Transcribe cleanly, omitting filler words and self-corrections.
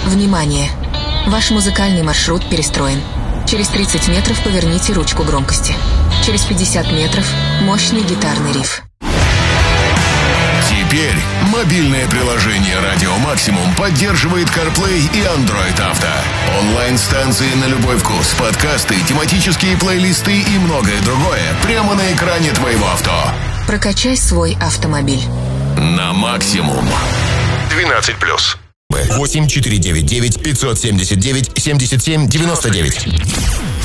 Внимание! Ваш музыкальный маршрут перестроен. Через 30 метров поверните ручку громкости. Через 50 метров мощный гитарный риф. Теперь мобильное приложение «Радио Максимум» поддерживает CarPlay и Android Auto. Онлайн-станции на любой вкус, подкасты, тематические плейлисты и многое другое прямо на экране твоего авто. Прокачай свой автомобиль. На максимум. 12+. 8 499 579 77 99.